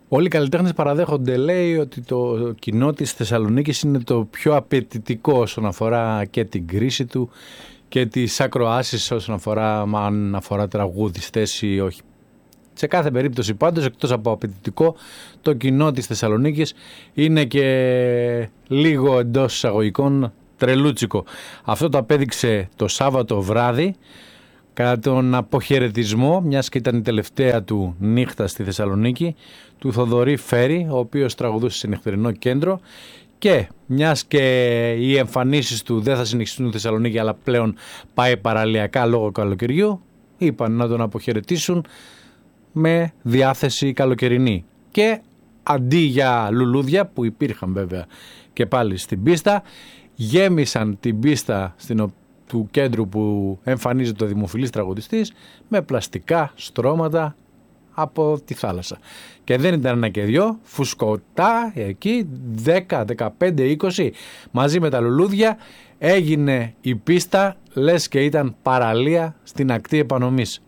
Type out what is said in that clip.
Όλοι οι καλλιτέχνες παραδέχονται, λέει, ότι το κοινό της Θεσσαλονίκης είναι το πιο απαιτητικό όσον αφορά και την κρίση του και τις ακροάσεις όσον αφορά, αν αφορά τραγουδιστές ή όχι. Σε κάθε περίπτωση πάντως, εκτός από απαιτητικό, το κοινό της Θεσσαλονίκης είναι και λίγο εντός εισαγωγικών τρελούτσικο. Αυτό το απέδειξε το Σάββατο βράδυ κατά τον αποχαιρετισμό, μιας και ήταν η τελευταία του νύχτα στη Θεσσαλονίκη, του Θοδωρή Φέρη, ο οποίος τραγουδούσε σε νυχτερινό κέντρο, και μιας και οι εμφανίσεις του δεν θα συνεχιστούν στη Θεσσαλονίκη αλλά πλέον πάει παραλιακά λόγω καλοκαιριού, είπαν να τον αποχαιρετήσουν με διάθεση καλοκαιρινή. Και αντί για λουλούδια που υπήρχαν βέβαια και πάλι στην πίστα, γέμισαν την πίστα του κέντρου που εμφανίζεται ο δημοφιλής τραγουδιστής με πλαστικά στρώματα από τη θάλασσα. Και δεν ήταν ένα και δυο, φουσκωτά εκεί 10, 15, 20 μαζί με τα λουλούδια έγινε η πίστα, λες και ήταν παραλία στην ακτή επανομής.